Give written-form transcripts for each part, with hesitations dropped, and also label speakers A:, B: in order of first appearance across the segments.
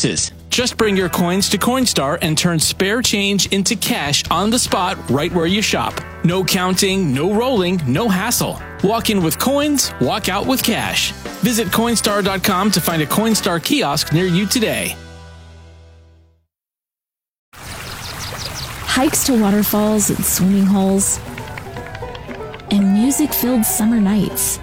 A: prices. Just bring your coins to Coinstar and turn spare change into cash on the spot right where you shop. No counting, no rolling, no hassle. Walk in with coins, walk out with cash. Visit Coinstar.com to find a Coinstar kiosk near you today.
B: Hikes to waterfalls and swimming holes, and music-filled summer nights.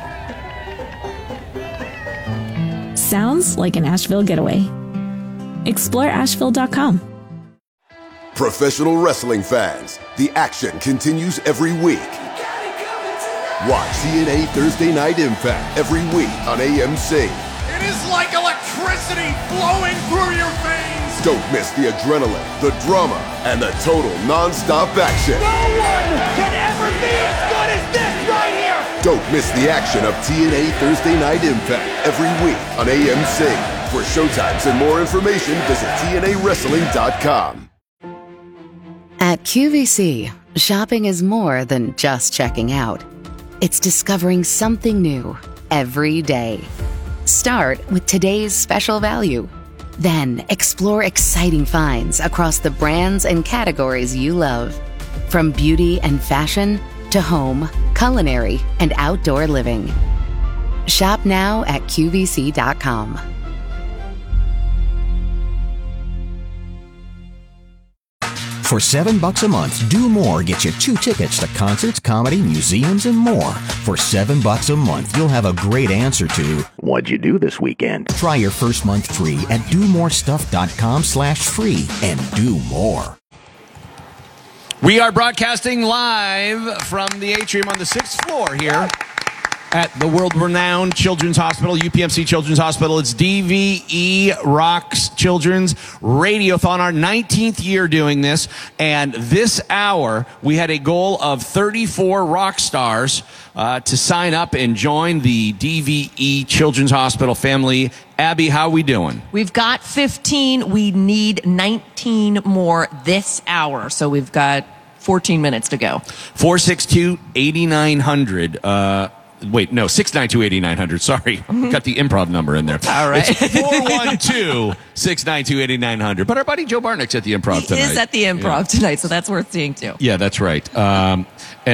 B: Sounds like an Asheville getaway. Explore Asheville.com.
C: Professional wrestling fans, the action continues every week. Watch TNA Thursday Night Impact every week on AMC.
D: It is like electricity flowing through your veins.
C: Don't miss the adrenaline, the drama, and the total non-stop action.
D: No one can ever be as good as this right here.
C: Don't miss the action of TNA Thursday Night Impact every week on AMC. For showtimes and more information, visit TNAWrestling.com.
E: At QVC, shopping is more than just checking out. It's discovering something new every day. Start with today's special value. Then explore exciting finds across the brands and categories you love. From beauty and fashion to home, culinary, and outdoor living. Shop now at QVC.com.
F: For $7 a month, Do More gets you 2 tickets to concerts, comedy, museums, and more. For $7 a month, you'll have a great answer to, what'd you do this weekend? Try your first month free at domorestuff.com/free and do more.
G: We are broadcasting live from the atrium on the 6th floor here at the world-renowned Children's Hospital, UPMC Children's Hospital. It's DVE Rocks Children's Radiothon, our 19th year doing this. And this hour, we had a goal of 34 rock stars to sign up and join the DVE Children's Hospital family. Abby, how are we doing?
H: We've got 15. We need 19 more this hour. So we've got 14 minutes to go.
G: 462-8900. Wait, no, 692-8900. Sorry. Got the improv number in there.
H: All right.
G: It's 412-692-8900. But our buddy Joe Bartnick's at the improv tonight.
H: He is at the improv tonight, so that's worth seeing too.
G: Yeah, that's right. All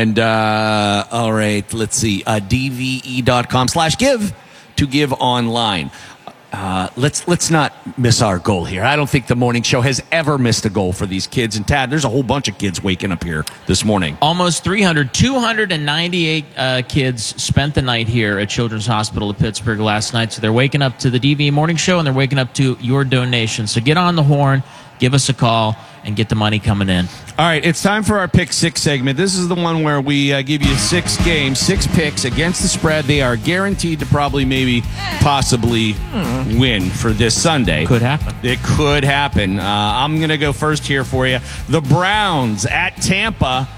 G: right, let's see. DVE.com/give to give online. Let's not miss our goal here. I don't think the morning show has ever missed a goal for these kids. And Tad, there's a whole bunch of kids waking up here this morning.
I: Almost 300, 298 kids spent the night here at Children's Hospital of Pittsburgh last night. So they're waking up to the DVE morning show and they're waking up to your donation. So get on the horn, give us a call, and get the money coming in.
G: All right, it's time for our Pick 6 segment. This is the one where we give you 6 games, 6 picks against the spread. They are guaranteed to probably, maybe, possibly win for this Sunday.
I: Could happen.
G: It could happen. I'm going to go first here for you. The Browns at Tampa,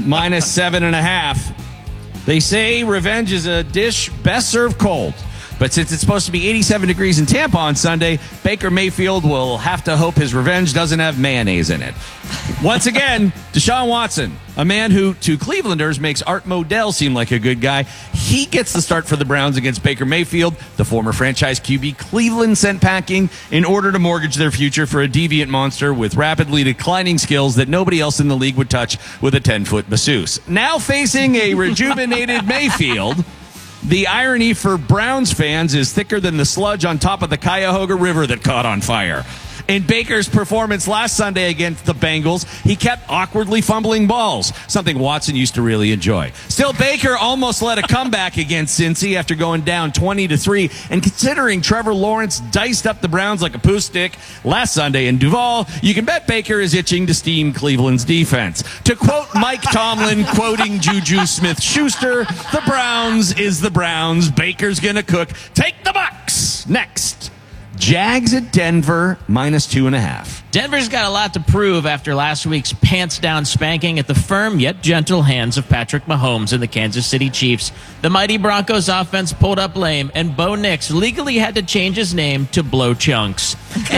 G: -7.5. They say revenge is a dish best served cold. But since it's supposed to be 87 degrees in Tampa on Sunday, Baker Mayfield will have to hope his revenge doesn't have mayonnaise in it. Once again, Deshaun Watson, a man who, to Clevelanders, makes Art Modell seem like a good guy. He gets the start for the Browns against Baker Mayfield, the former franchise QB Cleveland sent packing in order to mortgage their future for a deviant monster with rapidly declining skills that nobody else in the league would touch with a 10-foot masseuse. Now facing a rejuvenated Mayfield, the irony for Browns fans is thicker than the sludge on top of the Cuyahoga River that caught on fire. In Baker's performance last Sunday against the Bengals, he kept awkwardly fumbling balls, something Watson used to really enjoy. Still, Baker almost led a comeback against Cincy after going down 20-3, and considering Trevor Lawrence diced up the Browns like a poo stick last Sunday in Duval, you can bet Baker is itching to steam Cleveland's defense. To quote Mike Tomlin, quoting Juju Smith-Schuster, the Browns is the Browns. Baker's gonna cook. Take the Bucks. Next. Jags at Denver, -2.5.
I: Denver's got a lot to prove after last week's pants-down spanking at the firm yet gentle hands of Patrick Mahomes and the Kansas City Chiefs. The mighty Broncos offense pulled up lame, and Bo Nix legally had to change his name to Blow Chunks.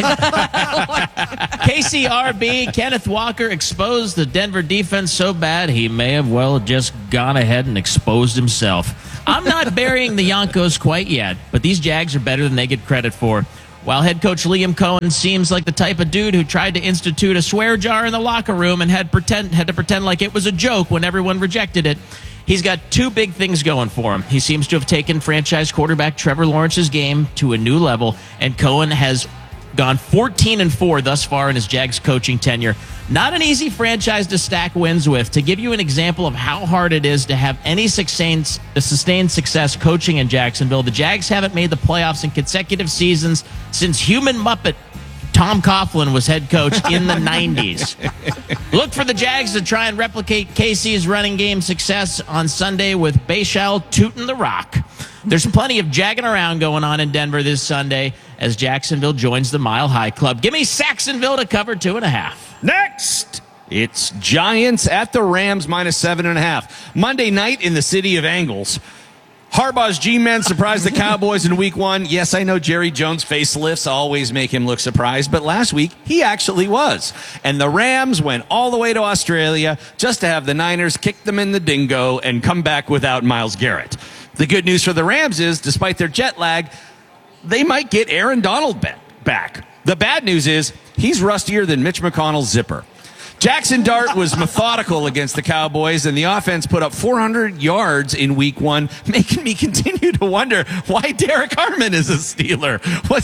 I: KCRB, Kenneth Walker, exposed the Denver defense so bad he may have just gone ahead and exposed himself. I'm not burying the Yonkos quite yet, but these Jags are better than they get credit for. While head coach Liam Cohen seems like the type of dude who tried to institute a swear jar in the locker room and had to pretend like it was a joke when everyone rejected it, he's got two big things going for him. He seems to have taken franchise quarterback Trevor Lawrence's game to a new level, and Cohen has gone 14-4 thus far in his Jags coaching tenure. Not an easy franchise to stack wins with. To give you an example of how hard it is to have any sustained success coaching in Jacksonville, the Jags haven't made the playoffs in consecutive seasons since human Muppet Tom Coughlin was head coach in the 90s. Look for the Jags to try and replicate KC's running game success on Sunday with Bashal tooting the rock. There's plenty of jagging around going on in Denver this Sunday as Jacksonville joins the Mile High Club. Give me Saxonville to cover 2.5.
G: Next, it's Giants at the Rams -7.5. Monday night in the city of Angles. Harbaugh's G-men surprised the Cowboys in week 1. Yes, I know Jerry Jones facelifts always make him look surprised, but last week he actually was. And the Rams went all the way to Australia just to have the Niners kick them in the dingo and come back without Myles Garrett. The good news for the Rams is, despite their jet lag, they might get Aaron Donald back. The bad news is he's rustier than Mitch McConnell's zipper. Jackson Dart was methodical against the Cowboys, and the offense put up 400 yards in week 1, making me continue to wonder why Derek Harmon is a Steeler.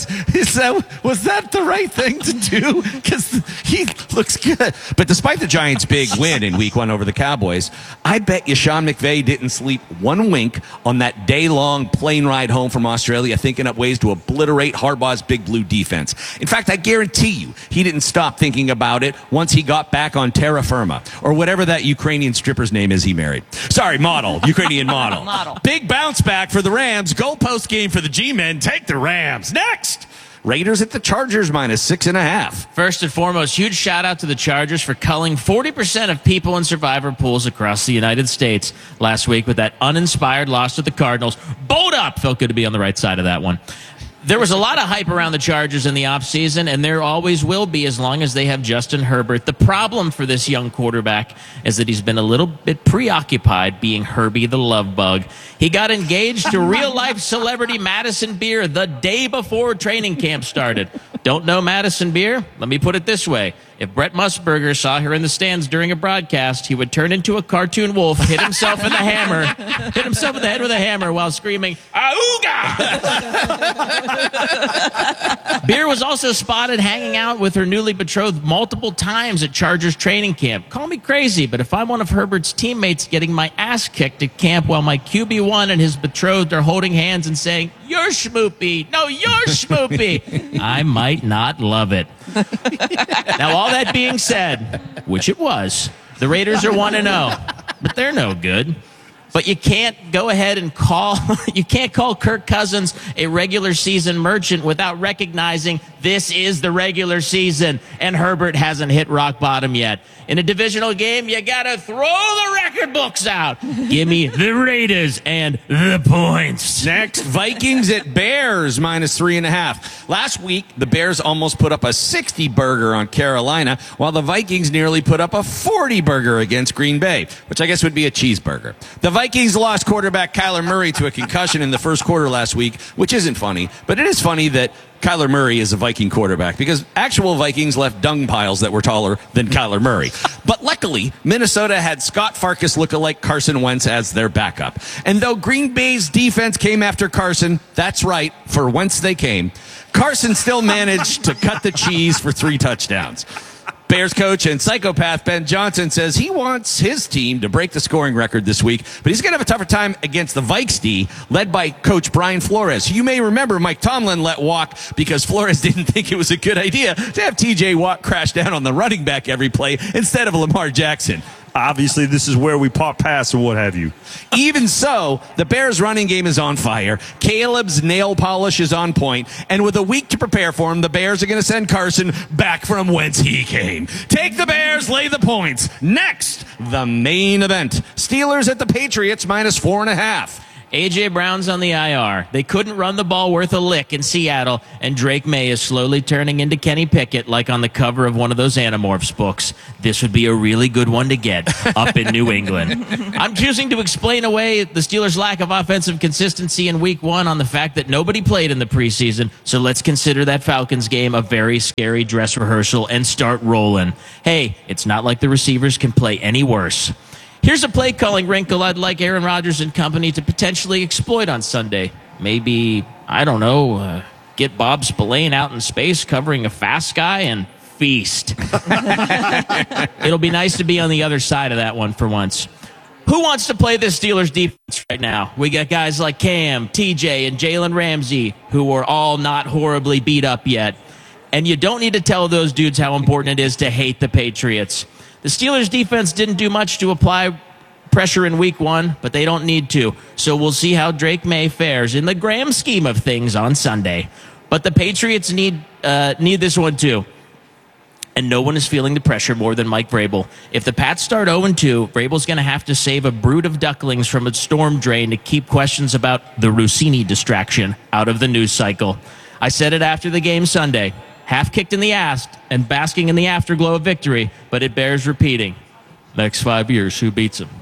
G: Was that the right thing to do? Because he looks good. But despite the Giants' big win in week 1 over the Cowboys, I bet you Sean McVay didn't sleep one wink on that day-long plane ride home from Australia, thinking up ways to obliterate Harbaugh's Big Blue defense. In fact, I guarantee you he didn't stop thinking about it once he got back on terra firma, or whatever that Ukrainian stripper's name is he married. Sorry, Ukrainian model. Big bounce back for the Rams. Goalpost game for the G-men. Take the Rams. Next, Raiders at the Chargers -6.5.
I: First and foremost, huge shout out to the Chargers for culling 40% of people in survivor pools across the United States last week with that uninspired loss to the Cardinals. Boat up! Felt good to be on the right side of that one. There was a lot of hype around the Chargers in the offseason, and there always will be as long as they have Justin Herbert. The problem for this young quarterback is that he's been a little bit preoccupied being Herbie the love bug. He got engaged to real-life celebrity Madison Beer the day before training camp started. Don't know Madison Beer? Let me put it this way. If Brett Musburger saw her in the stands during a broadcast, he would turn into a cartoon wolf, hit himself in the head with a hammer while screaming, "Auga!" Beer was also spotted hanging out with her newly betrothed multiple times at Chargers training camp. Call me crazy, but if I'm one of Herbert's teammates getting my ass kicked at camp while my QB1 and his betrothed are holding hands and saying, "You're schmoopy. No, you're schmoopy," I might not love it. Now, all that being said, which it was, the Raiders are 1-0, but they're no good. But you can't go ahead and call Kirk Cousins a regular season merchant without recognizing this is the regular season, and Herbert hasn't hit rock bottom yet. In a divisional game, you got to throw the record books out. Give me the Raiders and the points.
G: Next, Vikings at Bears -3.5. Last week, the Bears almost put up a 60 burger on Carolina, while the Vikings nearly put up a 40 burger against Green Bay, which I guess would be a cheeseburger. The Vikings lost quarterback Kyler Murray to a concussion in the first quarter last week, which isn't funny, but it is funny that Kyler Murray is a Viking quarterback because actual Vikings left dung piles that were taller than Kyler Murray. But luckily, Minnesota had Scott Farkas lookalike Carson Wentz as their backup. And though Green Bay's defense came after Carson, that's right, for Wentz they came, Carson still managed to cut the cheese for 3 touchdowns. Bears coach and psychopath Ben Johnson says he wants his team to break the scoring record this week, but he's going to have a tougher time against the Vikes D, led by coach Brian Flores. You may remember Mike Tomlin let walk because Flores didn't think it was a good idea to have TJ Watt crash down on the running back every play instead of Lamar Jackson.
J: Obviously, this is where we pop pass and what have you.
G: Even so, the Bears' running game is on fire. Caleb's nail polish is on point. And with a week to prepare for him, the Bears are going to send Carson back from whence he came. Take the Bears, lay the points. Next, the main event. Steelers at the Patriots -4.5.
I: A.J. Brown's on the IR. They couldn't run the ball worth a lick in Seattle, and Drake May is slowly turning into Kenny Pickett like on the cover of one of those Animorphs books. This would be a really good one to get up in New England. I'm choosing to explain away the Steelers' lack of offensive consistency in Week 1 on the fact that nobody played in the preseason, so let's consider that Falcons game a very scary dress rehearsal and start rolling. Hey, it's not like the receivers can play any worse. Here's a play calling wrinkle I'd like Aaron Rodgers and company to potentially exploit on Sunday. Maybe, I don't know, get Bob Spillane out in space covering a fast guy and feast. It'll be nice to be on the other side of that one for once. Who wants to play this Steelers defense right now? We got guys like Cam, TJ, and Jalen Ramsey, who are all not horribly beat up yet. And you don't need to tell those dudes how important it is to hate the Patriots. The Steelers defense didn't do much to apply pressure in Week 1, but they don't need to. So we'll see how Drake May fares in the grand scheme of things on Sunday. But the Patriots need this one too. And no one is feeling the pressure more than Mike Vrabel. If the Pats start 0-2, Vrabel's going to have to save a brood of ducklings from a storm drain to keep questions about the Rossini distraction out of the news cycle. I said it after the game Sunday. Half kicked in the ass and basking in the afterglow of victory, but it bears repeating. Next 5 years, who beats him?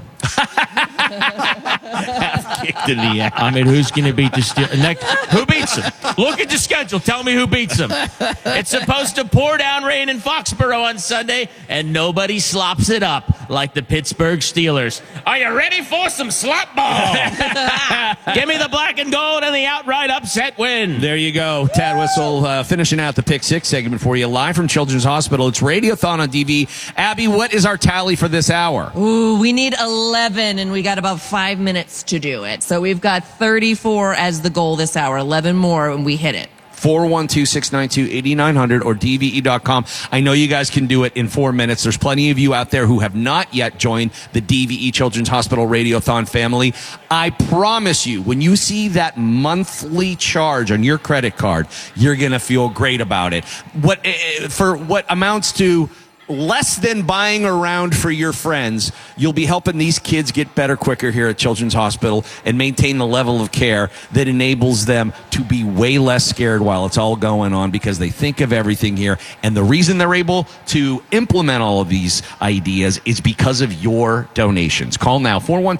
I: Half kicked in the ass. I mean, who's going to beat the Steelers? Who beats them? Look at the schedule. Tell me who beats them. It's supposed to pour down rain in Foxborough on Sunday, and nobody slops it up like the Pittsburgh Steelers. Are you ready for some slop ball? Give me the black and gold and the outright upset win.
K: There you go. Tad Whistle finishing out the Pick 6 segment for you live from Children's Hospital. It's Radiothon on DV. Abby, what is our tally for this hour?
H: Ooh, we need 11, and we got about 5 minutes to do it. So we've got 34 as the goal this hour, 11 more, and we hit it.
K: 412-692-8900 or DVE.com. I know you guys can do it in 4 minutes. There's plenty of you out there who have not yet joined the DVE Children's Hospital Radiothon family. I promise you, when you see that monthly charge on your credit card, you're going to feel great about it. For what amounts to less than buying around for your friends, you'll be helping these kids get better quicker here at Children's Hospital and maintain the level of care that enables them to be way less scared while it's all going on, because they think of everything here. And the reason they're able to implement all of these ideas is because of your donations. Call now,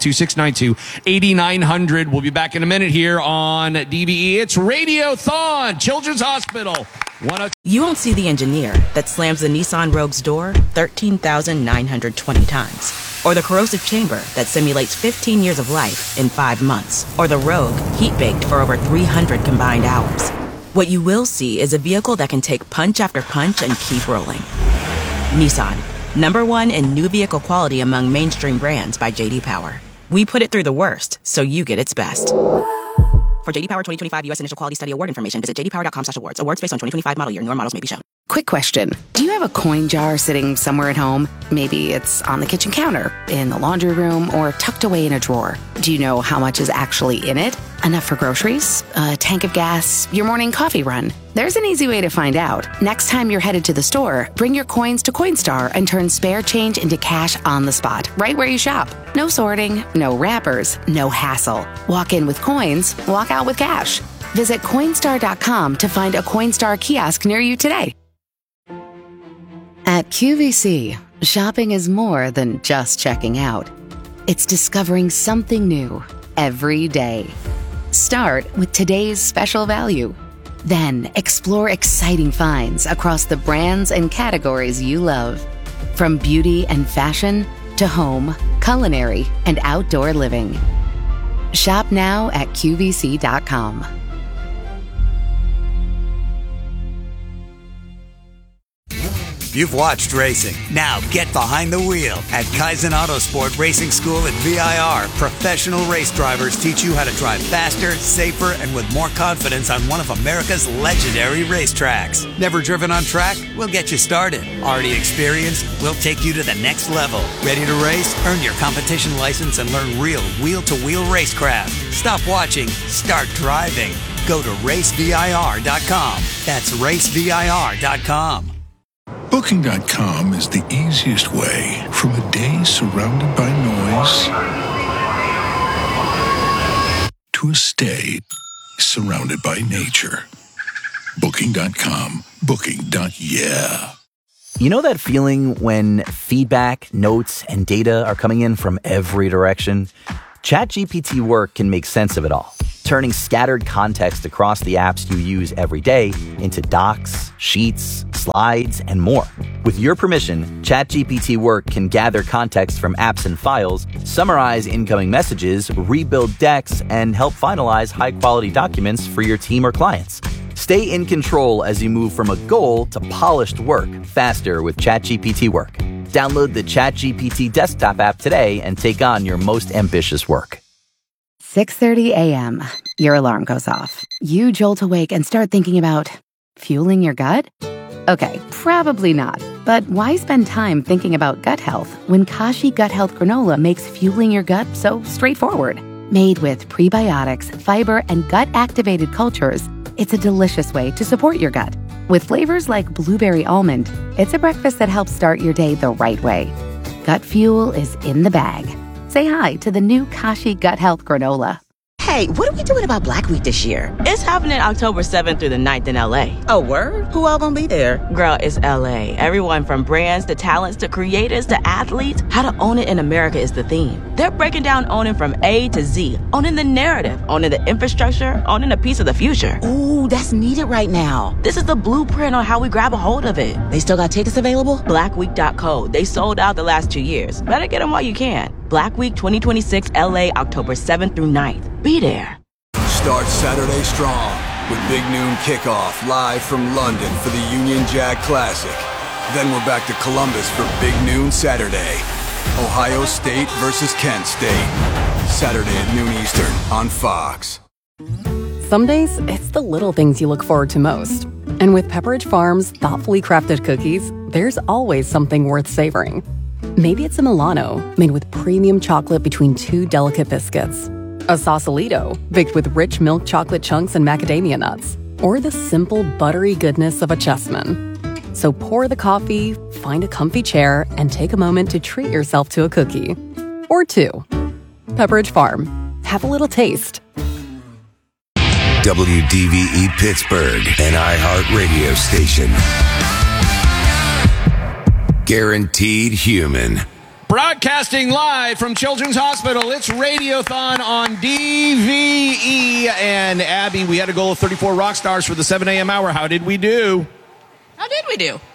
K: 412-692-8900. We'll be back in a minute here on DVE. It's Radiothon, Children's Hospital.
L: You won't see the engineer that slams the Nissan Rogue's door 13,920 times. Or the corrosive chamber that simulates 15 years of life in 5 months. Or the Rogue heat-baked for over 300 combined hours. What you will see is a vehicle that can take punch after punch and keep rolling. Nissan, #1 in new vehicle quality among mainstream brands by J.D. Power. We put it through the worst, so you get its best. For J.D. Power 2025 U.S. Initial Quality Study Award information, visit jdpower.com/awards. Awards based on 2025 model year. Newer models may be shown.
E: Quick question. Do you have a coin jar sitting somewhere at home? Maybe it's on the kitchen counter, in the laundry room, or tucked away in a drawer. Do you know how much is actually in it? Enough for groceries? A tank of gas? Your morning coffee run? There's an easy way to find out. Next time you're headed to the store, bring your coins to Coinstar and turn spare change into cash on the spot, right where you shop. No sorting, no wrappers, no hassle. Walk in with coins, walk out with cash. Visit Coinstar.com to find a Coinstar kiosk near you today. At QVC, shopping is more than just checking out. It's discovering something new every day. Start with today's special value. Then explore exciting finds across the brands and categories you love. From beauty and fashion to home, culinary, and outdoor living. Shop now at QVC.com.
M: You've watched racing. Now get behind the wheel at Kaizen Autosport Racing School at VIR. Professional race drivers teach you how to drive faster, safer, and with more confidence on one of America's legendary racetracks. Never driven on track? We'll get you started. Already experienced? We'll take you to the next level. Ready to race? Earn your competition license and learn real wheel-to-wheel racecraft. Stop watching. Start driving. Go to racevir.com. That's racevir.com.
N: Booking.com is the easiest way from a day surrounded by noise to a stay surrounded by nature. Booking.com. Booking.yeah.
O: You know that feeling when feedback, notes, and data are coming in from every direction? ChatGPT Work can make sense of it all, turning scattered context across the apps you use every day into docs, sheets, slides, and more. With your permission, ChatGPT Work can gather context from apps and files, summarize incoming messages, rebuild decks, and help finalize high-quality documents for your team or clients. Stay in control as you move from a goal to polished work faster with ChatGPT Work. Download the ChatGPT desktop app today and take on your most ambitious work.
E: 6:30 a.m. Your alarm goes off. You jolt awake and start thinking about fueling your gut? Okay, probably not. But why spend time thinking about gut health when Kashi Gut Health Granola makes fueling your gut so straightforward? Made with prebiotics, fiber, and gut-activated cultures, it's a delicious way to support your gut. With flavors like blueberry almond, it's a breakfast that helps start your day the right way. Gut fuel is in the bag. Say hi to the new Kashi Gut Health Granola.
L: Hey, what are we doing about Black Week this year? It's happening October 7th through the 9th in LA. Oh, word? Who all gonna be there? Girl, it's LA. Everyone from brands to talents to creators to athletes. How to own it in America is the theme. They're breaking down owning from A to Z. Owning the narrative, owning the infrastructure, owning a piece of the future. Ooh, that's needed right now. This is the blueprint on how we grab a hold of it. They still got tickets available? Blackweek.co. They sold out the last 2 years. Better get them while you can. Black Week 2026 LA, October 7th through 9th. Be there.
P: Start Saturday strong with Big Noon Kickoff live from London for the Union Jack Classic. Then we're back to Columbus for Big Noon Saturday. Ohio State versus Kent State. Saturday at noon Eastern on Fox.
Q: Some days, it's the little things you look forward to most. And with Pepperidge Farm's thoughtfully crafted cookies, there's always something worth savoring. Maybe it's a Milano, made with premium chocolate between two delicate biscuits. A Sausalito, baked with rich milk chocolate chunks and macadamia nuts. Or the simple, buttery goodness of a Chessman. So pour the coffee, find a comfy chair, and take a moment to treat yourself to a cookie. Or two. Pepperidge Farm. Have a little taste.
R: WDVE Pittsburgh, an iHeart radio station. Guaranteed human.
K: Broadcasting live from Children's Hospital, it's Radiothon on DVE. And Abby, we had a goal of 34 rock stars for the 7 a.m. hour. How did we do?
H: How did we do?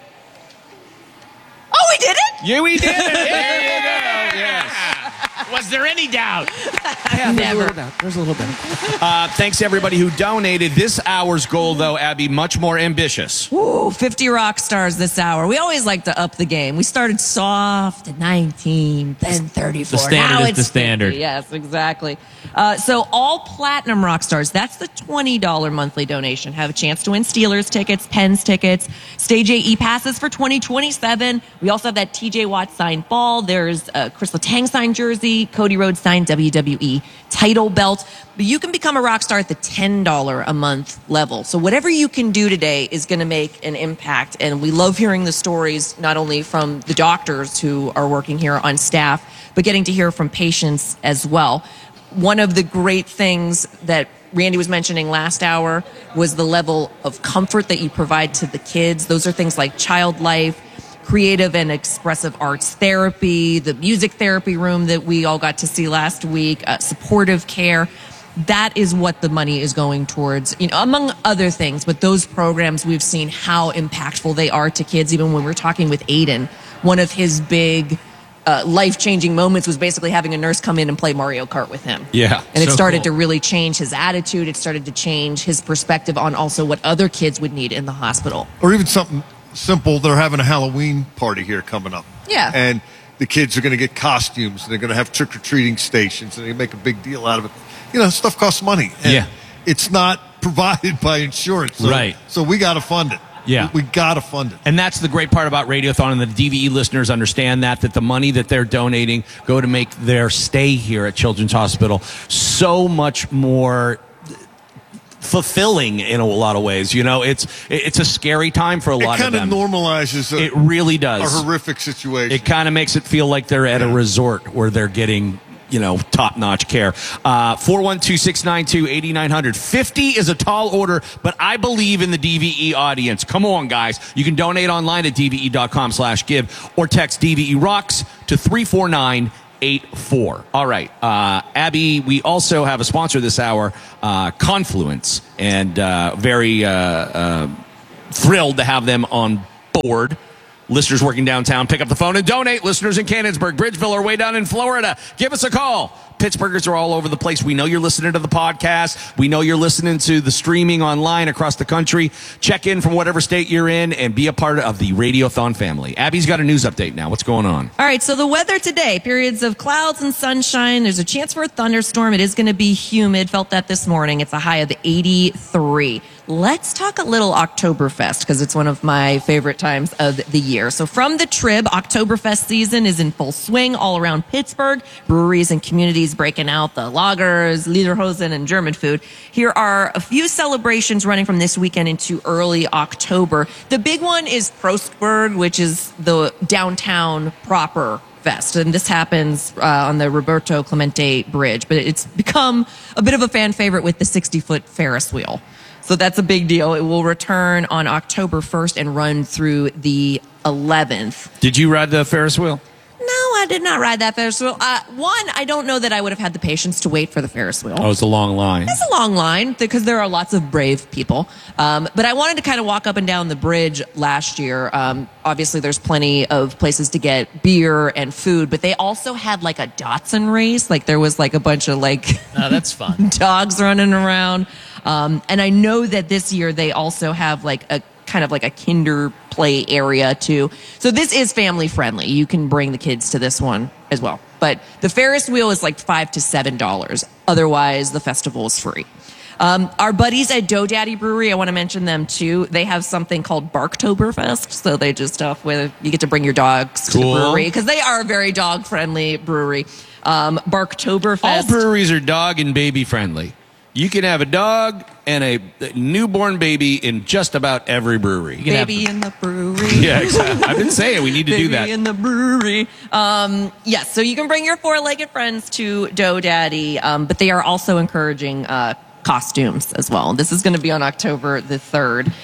H: Oh, we did it?
K: Yeah, we did it. There you go. Yes.
I: Was there any doubt?
K: Yeah,
H: Never.
K: There's a little bit. Thanks to everybody who donated. This hour's goal, though, Abby, much more ambitious.
H: Ooh, 50 rock stars this hour. We always like to up the game. We started soft at 19, then 34.
I: The standard
H: now
I: is
H: it's
I: the standard.
H: 50. Yes, exactly. So all platinum rock stars, that's the $20 monthly donation, have a chance to win Steelers tickets, Pens tickets, Stage AE passes for 2027. We also have that TJ Watt signed ball. There's a Chris Letang signed jersey, Cody Rhodes signed WWE title belt. But you can become a rock star at the $10 a month level. So whatever you can do today is going to make an impact. And we love hearing the stories, not only from the doctors who are working here on staff, but getting to hear from patients as well. One of the great things that Randy was mentioning last hour was the level of comfort that you provide to the kids. Those are things like Child Life, creative and expressive arts therapy, the music therapy room that we all got to see last week, supportive care. That is what the money is going towards, among other things. But those programs, we've seen how impactful they are to kids. Even when we're talking with Aiden, one of his big life-changing moments was basically having a nurse come in and play Mario Kart with him.
K: Yeah.
H: And it started to really change his attitude. It started to change his perspective on also what other kids would need in the hospital.
D: Or even something simple. They're having a Halloween party here coming up.
H: Yeah.
D: And the kids are going to get costumes. They're going to have trick-or-treating stations, and they make a big deal out of it. Stuff costs money. And it's not provided by insurance. So,
K: right.
D: So we got to fund it.
K: Yeah.
D: We got to fund it.
K: And that's the great part about Radiothon, and the DVE listeners understand that the money that they're donating go to make their stay here at Children's Hospital so much more fulfilling in a lot of ways. It's a scary time for a lot of them.
D: It kind of normalizes
K: it really does.
D: A horrific situation.
K: It kind of makes it feel like they're at a resort where they're getting top-notch care. 412-692-8900. 50 is a tall order, but I believe in the DVE audience. Come on, guys. You can donate online at dve.com/give or text DVE Rocks to 34984. All right. Abby, we also have a sponsor this hour, Confluence, and very thrilled to have them on board. Listeners working downtown, pick up the phone and donate. Listeners in Canonsburg, Bridgeville, or way down in Florida, give us a call. Pittsburghers are all over the place. We know you're listening to the podcast. We know you're listening to the streaming online across the country. Check in from whatever state you're in and be a part of the Radiothon family. Abby's got a news update now. What's going on?
H: All right, so the weather today, periods of clouds and sunshine. There's a chance for a thunderstorm. It is going to be humid. Felt that this morning. It's a high of 83. Let's talk a little Oktoberfest, because it's one of my favorite times of the year. So from the Trib, Oktoberfest season is in full swing all around Pittsburgh. Breweries and communities breaking out the lagers, lederhosen, and German food. Here are a few celebrations running from this weekend into early October. The big one is Prostburg, which is the downtown proper fest, and this happens on the Roberto Clemente Bridge, but it's become a bit of a fan favorite with the 60-foot Ferris wheel. So that's a big deal. It will return on October 1st and run through the 11th.
K: Did you ride the Ferris wheel?
H: No, I did not ride that Ferris wheel. One, I don't know that I would have had the patience to wait for the Ferris wheel.
K: Oh, it's a long line.
H: It's a long line because there are lots of brave people. But I wanted to kind of walk up and down the bridge last year. Obviously, there's plenty of places to get beer and food, but they also had like a Dachshund race. Like there was like a bunch of
I: Oh, that's fun.
H: dogs running around. And I know that this year they also have like a kind of like a kinder play area too. So this is family friendly. You can bring the kids to this one as well. But the Ferris wheel is like $5 to $7. Otherwise, the festival is free. Our buddies at Dough Daddy Brewery, I want to mention them too. They have something called Barktoberfest. So they do stuff where you get to bring your dogs to the brewery because they are a very dog friendly brewery. Barktoberfest.
K: All breweries are dog and baby friendly. You can have a dog and a newborn baby in just about every brewery.
H: Baby in the brewery.
K: Yeah, exactly. I've been saying we need to do that.
H: Baby in the brewery. Yes, so you can bring your four-legged friends to Dough Daddy, but they are also encouraging costumes as well. This is going to be on October the 3rd.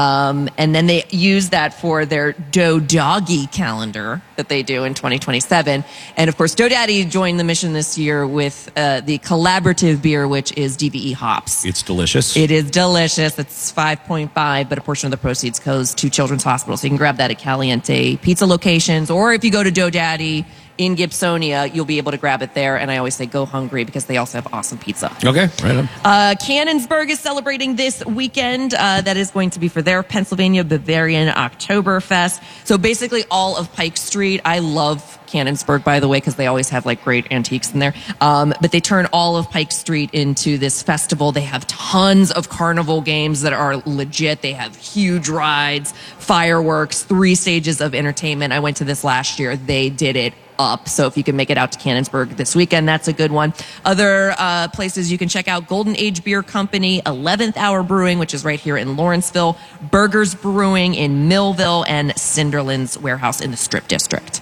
H: And then they use that for their Dough Doggy calendar that they do in 2027. And of course, Dough Daddy joined the mission this year with the collaborative beer, which is DVE Hops.
K: It's delicious.
H: It is delicious. It's 5.5, but a portion of the proceeds goes to Children's Hospital. So you can grab that at Caliente Pizza locations, or if you go to Dough Daddy in Gibsonia, you'll be able to grab it there. And I always say go hungry because they also have awesome pizza.
K: Okay, right on.
H: Canonsburg is celebrating this weekend. That is going to be for their Pennsylvania Bavarian Oktoberfest. So basically all of Pike Street. I love Canonsburg, by the way, because they always have like great antiques in there. But they turn all of Pike Street into this festival. They have tons of carnival games that are legit. They have huge rides, fireworks, 3 stages of entertainment. I went to this last year. They did it up. So if you can make it out to Canonsburg this weekend, that's a good one. Other places you can check out: Golden Age Beer Company, 11th Hour Brewing, which is right here in Lawrenceville, Burgers Brewing in Millville, and Cinderland's Warehouse in the Strip District.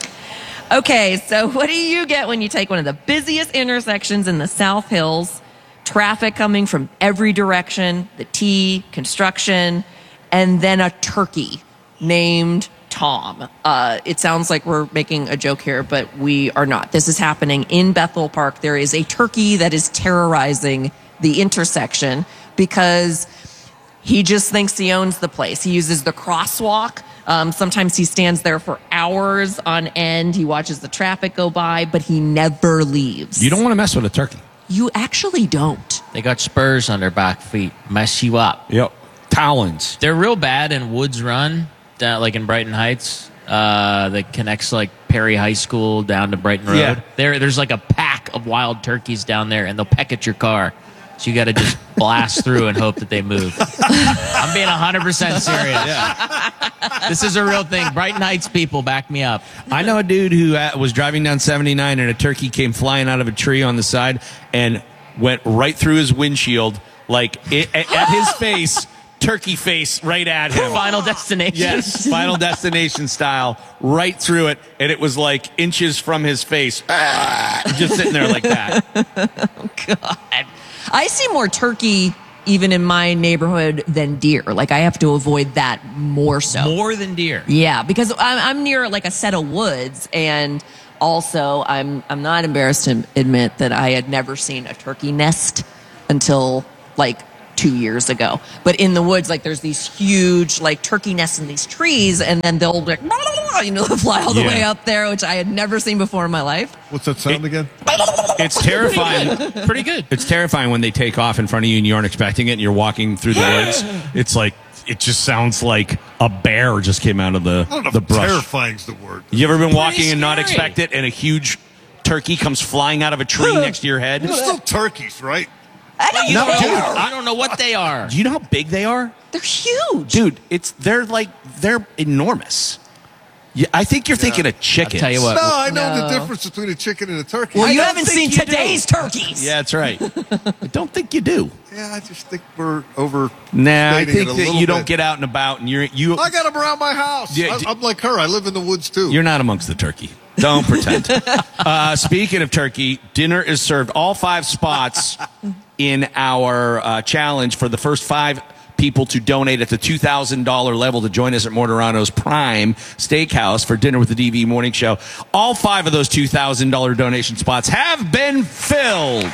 H: Okay, so what do you get when you take one of the busiest intersections in the South Hills? Traffic coming from every direction, the T, construction, and then a turkey named Tom. It sounds like we're making a joke here, but we are not. This is happening in Bethel Park. There is a turkey that is terrorizing the intersection because he just thinks he owns the place. He uses the crosswalk. Sometimes he stands there for hours on end. He watches the traffic go by, but he never leaves.
K: You don't want to mess with a turkey.
H: You actually don't.
I: They got spurs on their back feet. Mess you up.
K: Yep. Talons.
I: They're real bad in Woods Run, down, like in Brighton Heights, that connects like Perry High School down to Brighton Road.
K: Yeah.
I: There's like a pack of wild turkeys down there, and they'll peck at your car. So you got to just blast through and hope that they move. I'm being 100% serious. Yeah. This is a real thing. Brighton Heights people, back me up.
K: I know a dude who was driving down 79 and a turkey came flying out of a tree on the side and went right through his windshield, like at his face, turkey face right at him.
I: Final Destination.
K: Yes, Final Destination style, right through it, and it was like inches from his face, just sitting there like that.
H: Oh, God. I see more turkey even in my neighborhood than deer. Like, I have to avoid that more so.
I: More than deer?
H: Yeah, because I'm near like a set of woods, and also I'm not embarrassed to admit that I had never seen a turkey nest until like 2 years ago. But in the woods, like, there's these huge like turkey nests in these trees, and then they'll like, they'll fly all the way up there, which I had never seen before in my life.
D: What's that sound again?
K: It's terrifying.
I: Pretty good.
K: It's terrifying when they take off in front of you and you aren't expecting it and you're walking through the woods. It's like, it just sounds like a bear just came out of the brush.
D: Terrifying's the word.
K: You ever been walking and not expect it, and a huge turkey comes flying out of a tree next to your head?
D: They're still turkeys, right?
I: I don't know what they are.
K: Do you know how big they are?
H: They're huge.
K: Dude, they're enormous. Yeah, I think you're thinking of chickens.
I: I'll tell you what.
D: No, I know the difference between a chicken and a turkey.
H: Well, you haven't seen today's turkeys.
K: Yeah, that's right. I don't think you do.
D: Yeah, I just think we're over.
K: Nah, I think that you don't get out and about, and you.
D: I got them around my house.
K: Yeah,
D: I'm like her. I live in the woods too.
K: You're not amongst the turkey. Don't pretend. Speaking of turkey, dinner is served. All 5 spots in our challenge for the first 5 people to donate at the $2,000 level to join us at Mortorano's Prime Steakhouse for dinner with the DV Morning Show. All 5 of those $2,000 donation spots have been filled.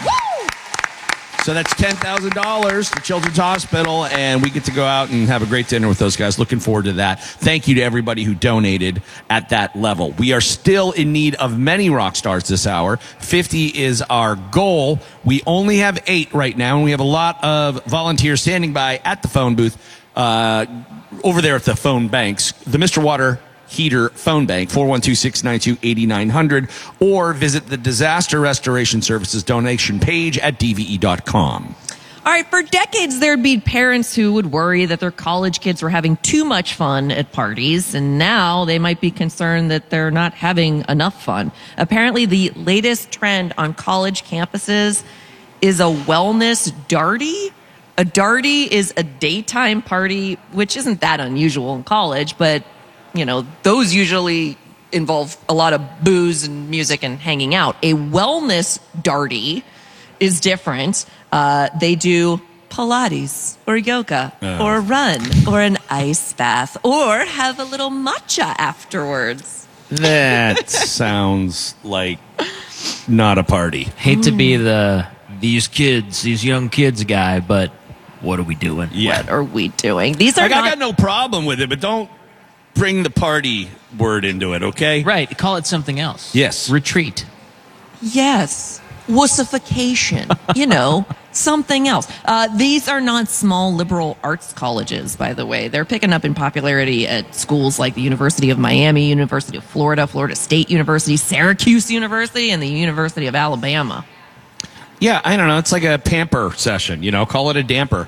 K: So that's $10,000 to Children's Hospital, and we get to go out and have a great dinner with those guys. Looking forward to that. Thank you to everybody who donated at that level. We are still in need of many rock stars this hour. 50 is our goal. We only have 8 right now, and we have a lot of volunteers standing by at the phone booth over there at the phone banks. The Mr. Water Heater phone bank, 412-692-8900, or visit the Disaster Restoration Services donation page at dve.com.
H: All right, for decades, there'd be parents who would worry that their college kids were having too much fun at parties, and now they might be concerned that they're not having enough fun. Apparently, the latest trend on college campuses is a wellness darty. A darty is a daytime party, which isn't that unusual in college, but you know, those usually involve a lot of booze and music and hanging out. A wellness darty is different. They do Pilates or yoga or a run or an ice bath or have a little matcha afterwards.
K: That sounds like not a party.
I: Hate to be these young kids guy, but what are we doing?
K: Yeah.
H: What are we doing? These are
K: I got no problem with it, but don't bring the party word into it, okay?
I: Right. Call it something else.
K: Yes.
I: Retreat.
H: Yes. Wussification. You know, something else. These are not small liberal arts colleges, by the way. They're picking up in popularity at schools like the University of Miami, University of Florida, Florida State University, Syracuse University, and the University of Alabama.
K: Yeah, I don't know. It's like a pamper session, you know? Call it a damper.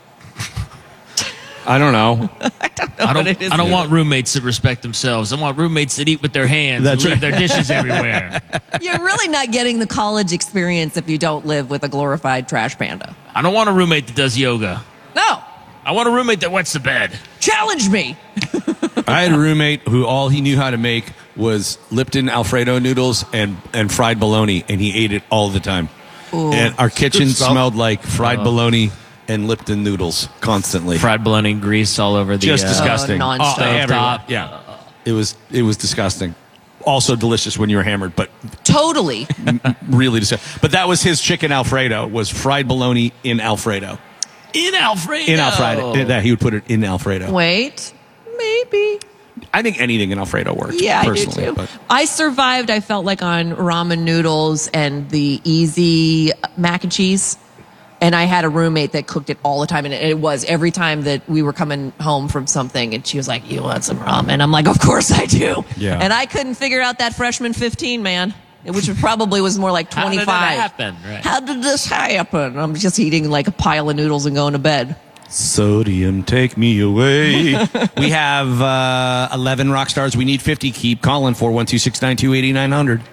K: I don't know.
I: I don't want roommates that respect themselves. I want roommates that eat with their hands and leave their dishes everywhere.
H: You're really not getting the college experience if you don't live with a glorified trash panda.
I: I don't want a roommate that does yoga.
H: No.
I: I want a roommate that wets the bed.
H: Challenge me.
K: I had a roommate who all he knew how to make was Lipton Alfredo noodles and fried bologna, and he ate it all the time.
H: Ooh.
K: And our kitchen smelled like fried bologna and Lipton noodles constantly.
I: Fried bologna and grease all over the
K: just disgusting.
H: Non-stop.
K: Top. Yeah, it was disgusting. Also delicious when you were hammered, but
H: totally
K: really disgusting. But that was his chicken Alfredo, was fried bologna in Alfredo.
I: In Alfredo.
K: In Alfredo. That he would put it in Alfredo.
H: Wait, maybe.
K: I think anything in Alfredo works.
H: Yeah,
K: personally,
H: I do too.
K: But.
H: I survived, I felt like, on ramen noodles and the easy mac and cheese. And I had a roommate that cooked it all the time. And it was every time that we were coming home from something. And she was like, you want some ramen? I'm like, of course I do.
K: Yeah.
H: And I couldn't figure out that freshman 15, man. Which probably was more like 25.
I: How did that happen? Right.
H: How did this happen? I'm just eating like a pile of noodles and going to bed.
K: Sodium, take me away. We have 11 rock stars. We need 50. Keep calling 412-692-8900.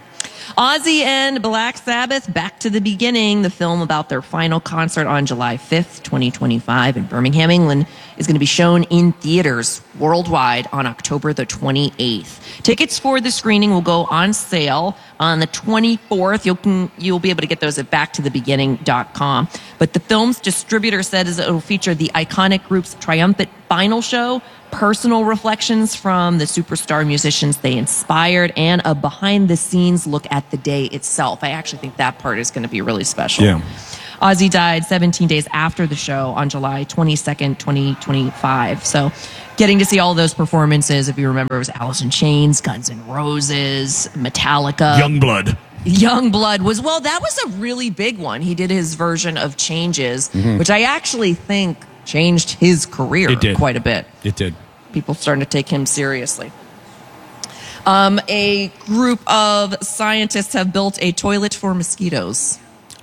H: Ozzy and Black Sabbath, Back to the Beginning, the film about their final concert on July 5th, 2025 in Birmingham, England, is going to be shown in theaters worldwide on October the 28th. Tickets for the screening will go on sale on the 24th. You'll be able to get those at backtothebeginning.com. But the film's distributor said it will feature the iconic group's triumphant final show, personal reflections from the superstar musicians they inspired, and a behind-the-scenes look at the day itself. I actually think that part is going to be really special.
K: Yeah.
H: Ozzy died 17 days after the show on July 22nd, 2025. So getting to see all those performances, if you remember, it was Alice in Chains, Guns N' Roses, Metallica. Youngblood was, well, that was a really big one. He did his version of Changes, which I actually think changed his career quite a bit.
K: It did.
H: People starting to take him seriously. A group of scientists have built a toilet for mosquitoes.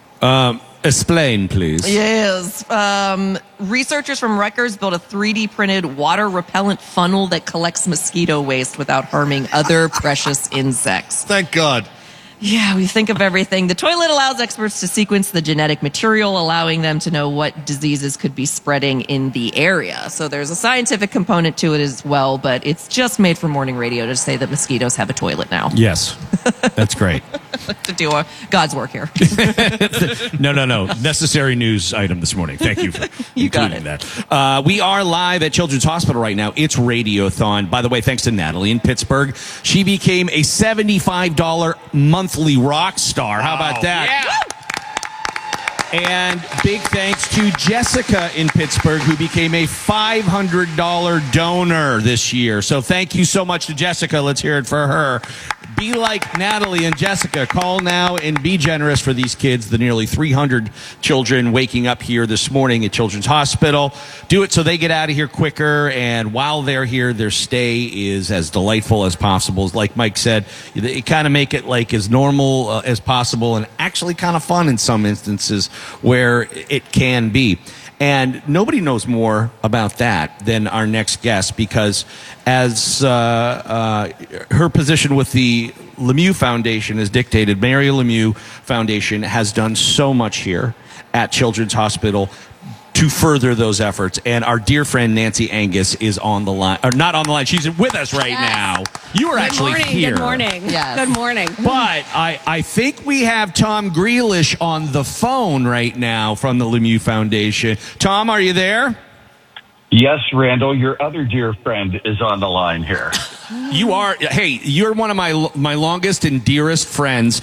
K: Explain, please.
H: Yes. Researchers from Rutgers built a 3D printed water repellent funnel that collects mosquito waste without harming other precious insects.
D: Thank God.
H: Yeah, we think of everything. The toilet allows experts to sequence the genetic material, allowing them to know what diseases could be spreading in the area. So there's a scientific component to it as well, but it's just made for morning radio to say that mosquitoes have a toilet now.
K: Yes. That's great.
H: To do God's work here.
K: No. Necessary news item this morning. Thank you for including that. We are live at Children's Hospital right now. It's Radiothon. By the way, thanks to Natalie in Pittsburgh. She became a $75 monthly rock star. How about that? Yeah. And big thanks to Jessica in Pittsburgh, who became a $500 donor this year. So thank you so much to Jessica. Let's hear it for her. Be like Natalie and Jessica. Call now and be generous for these kids, the nearly 300 children waking up here this morning at Children's Hospital. Do it so they get out of here quicker, and while they're here, their stay is as delightful as possible. Like Mike said, you kind of make it like as normal as possible, and actually kind of fun in some instances where it can be. And nobody knows more about that than our next guest, because as her position with the Lemieux Foundation is dictated, Mary Lemieux Foundation has done so much here at Children's Hospital to further those efforts. And our dear friend Nancy Angus is on the line, or not on the line, she's with us right now. You are actually here.
S: Good morning.
H: Yes.
S: Good morning.
K: But I think we have Tom Grealish on the phone right now from the Lemieux Foundation. Tom, are you there?
T: Yes, Randall, your other dear friend is on the line here.
K: You are. Hey, you're one of my longest and dearest friends,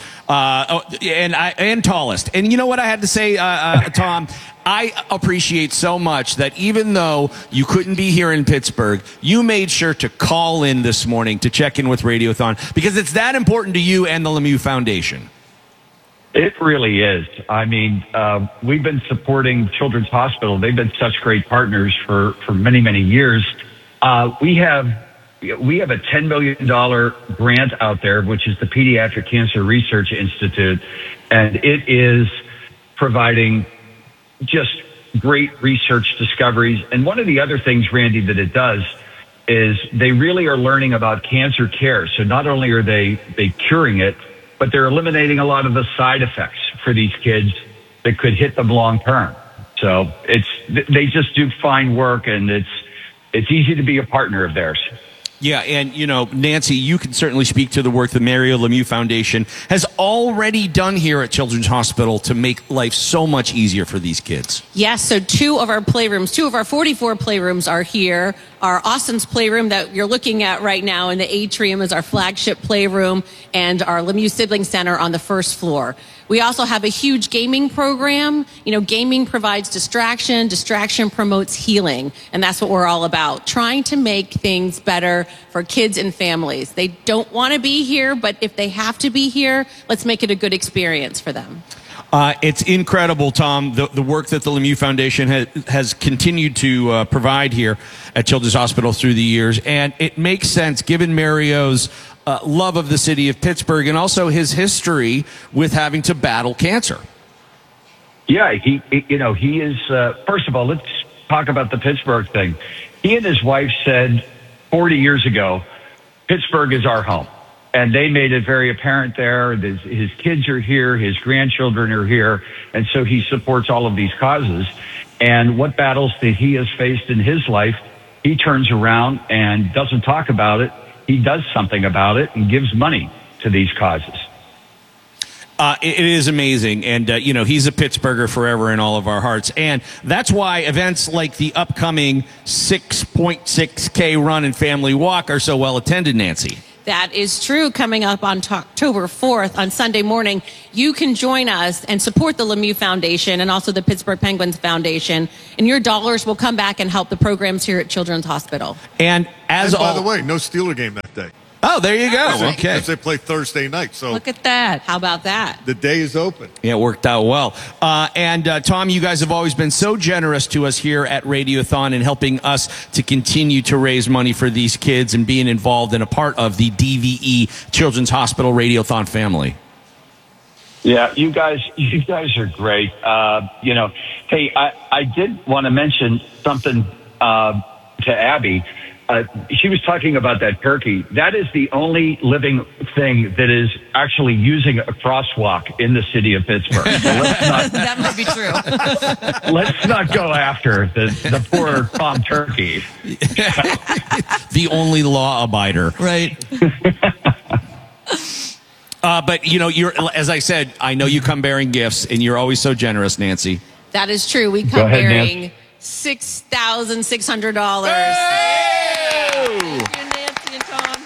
K: and tallest. And you know what I had to say, Tom? I appreciate so much that even though you couldn't be here in Pittsburgh, you made sure to call in this morning to check in with Radiothon, because it's that important to you and the Lemieux Foundation.
T: It really is. I mean, we've been supporting Children's Hospital. They've been such great partners for many, many years. We have a $10 million grant out there, which is the Pediatric Cancer Research Institute, and it is providing just great research discoveries. And one of the other things, Randy, that it does is they really are learning about cancer care. So not only are they curing it, but they're eliminating a lot of the side effects for these kids that could hit them long term. So they just do fine work, and it's easy to be a partner of theirs.
K: Yeah, and, you know, Nancy, you can certainly speak to the work the Mario Lemieux Foundation has already done here at Children's Hospital to make life so much easier for these kids.
S: Yes, so two of our 44 playrooms are here. Our Austin's playroom that you're looking at right now in the atrium is our flagship playroom, and our Lemieux Sibling Center on the first floor. We also have a huge gaming program. You know, gaming provides distraction. Distraction promotes healing. And that's what we're all about, trying to make things better for kids and families. They don't want to be here, but if they have to be here, let's make it a good experience for them.
K: It's incredible, Tom, the work that the Lemieux Foundation has continued to provide here at Children's Hospital through the years. And it makes sense, given Mario's love of the city of Pittsburgh and also his history with having to battle cancer.
T: Yeah, he is, first of all, let's talk about the Pittsburgh thing. He and his wife said 40 years ago, Pittsburgh is our home. And they made it very apparent there. His kids are here, his grandchildren are here, and so he supports all of these causes. And what battles that he has faced in his life, he turns around and doesn't talk about it. He does something about it and gives money to these causes.
K: It is amazing. And, he's a Pittsburgher forever in all of our hearts. And that's why events like the upcoming 6.6K run and family walk are so well attended, Nancy.
S: That is true. Coming up on October 4th on Sunday morning, you can join us and support the Lemieux Foundation and also the Pittsburgh Penguins Foundation. And your dollars will come back and help the programs here at Children's Hospital.
K: And
D: by the way, no Steeler game that day.
K: Oh, there you go. Okay.
D: Because they play Thursday night. So
S: look at that. How about that?
D: The day is open.
K: Yeah, it worked out well. And Tom, you guys have always been so generous to us here at Radiothon in helping us to continue to raise money for these kids and being involved and a part of the DVE Children's Hospital Radiothon family.
T: Yeah, you guys are great. Hey, I did want to mention something to Abby. She was talking about that turkey. That is the only living thing that is actually using a crosswalk in the city of Pittsburgh. So
H: that might be true.
T: Let's not go after the poor Tom Turkey.
K: The only law abider.
H: Right.
K: But, you're, as I said, I know you come bearing gifts, and you're always so generous, Nancy.
S: That is true. We come bearing $6,600.
K: Hey!
S: Thank you, Nancy and Tom.